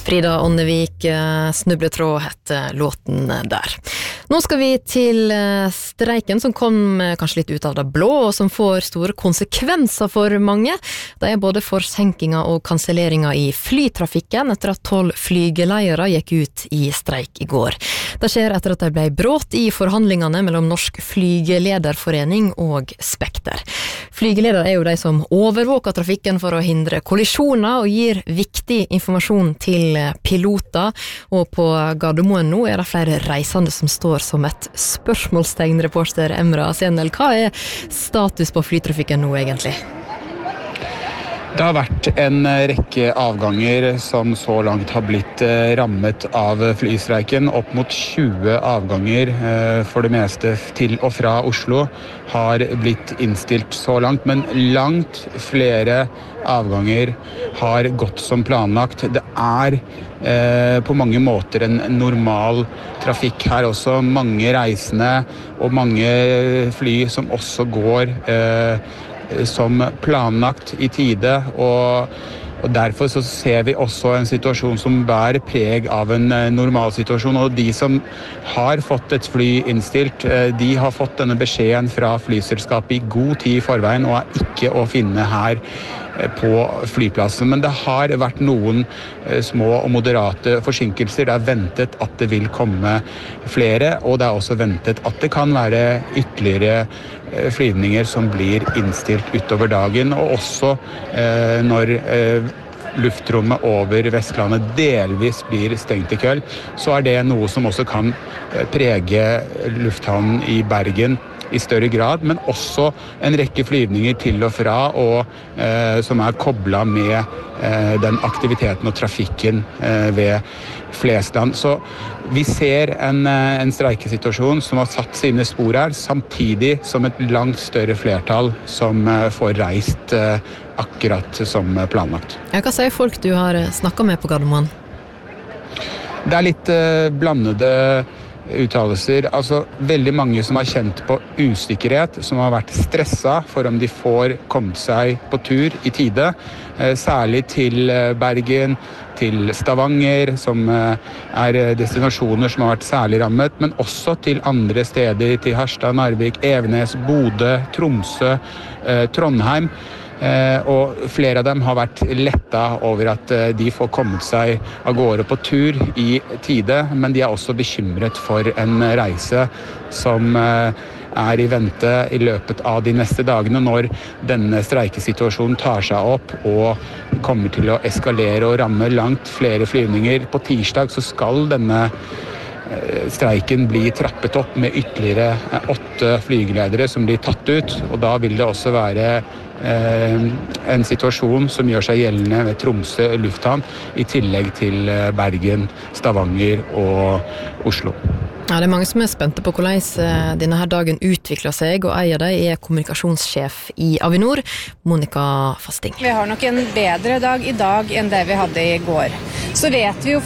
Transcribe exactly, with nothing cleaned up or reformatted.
Frida Ånnevik, Snubletråd heter låten der. Nå skal vi til streiken som kom kanskje litt ut av det blå, og som får store konsekvenser for mange. Det er både forsinkinger og kanselleringer i flytrafikken etter at tolv flygeleiere gikk ut i streik i går. Det skjer etter at det ble brått i forhandlingene mellom Norsk Flygelederforening og Spekter. Flygeleder er jo de som overvåker trafikken for å hindre kollisjoner og gir viktig informasjon til piloter, og på Gardermoen nå er det flere reisende som står som et spørsmålstegn. Reporter Emra Senel, hva er status på flytrafikken nå egentlig? Det har vært en rekke avganger som så langt har blitt rammet av flystreiken. Opp mot tjue avganger for det meste til og fra Oslo har blitt innstilt så langt, men langt flere avganger har gått som planlagt. Det er eh, på mange måter en normal trafikk her også. Mange reisende og mange fly som også går eh, som planlagt i tide, og, og derfor så ser vi også en situasjon som bærer preg av en normal situasjon, og de som har fått et fly innstilt, de har fått denne beskjeden fra flyselskapet i god tid i forveien og er ikke å finne her på flyplassen. Men det har vært noen små og moderate forsinkelser. Det er ventet at det vil komme flere, og det er også ventet at det kan være ytterligere flyvninger som blir innstilt utover dagen, og også eh, når eh, luftrommet over Vestlandet delvis blir stengt i kveld, så er det noe som også kan prege lufthavnen i Bergen i større grad, men også en rekke flyvninger til og fra, og, eh, som er koblet med eh, den aktiviteten og trafikken eh, ved Flesland. Så vi ser en, en streikesituasjon som har satt sine spor her, samtidig som et langt større flertall som eh, får reist eh, akkurat som planlagt. Ja, hva sier folk du har snakket med på Gardermoen? Det er litt eh, blandede uttalelser. Altså veldig mange som har kjent på usikkerhet, som har vært stresset for om de får kommet seg på tur i tide, eh, særlig til Bergen, til Stavanger, som eh, er destinasjoner som har vært særlig rammet, men også til andre steder, til Harstad, Narvik, Evenes, Bodø, Tromsø, eh, Trondheim. Eh, og flere av dem har vært letta over at eh, de får kommet seg av gårde på tur i tide, men de er også bekymret for en reise som eh, er i vente i løpet av de neste dagene, når denne streikesituasjonen tar seg opp og kommer til å eskalere og ramme langt flere flyvninger. På tirsdag så skal denne streiken blir trappet opp med ytterligere åtte flygeledere som blir tatt ut, og da vil det også være eh, en situasjon som gjør seg gjeldende ved Tromsø lufthavn, i tillegg til Bergen, Stavanger og Oslo. Ja, det er mange som er spente på hvordan denne her dagen utvikler seg, og en av dem er kommunikasjonssjef i Avinor, Monica Fasting. Vi har nok en bedre dag i dag enn det vi hadde i går. Så vet vi jo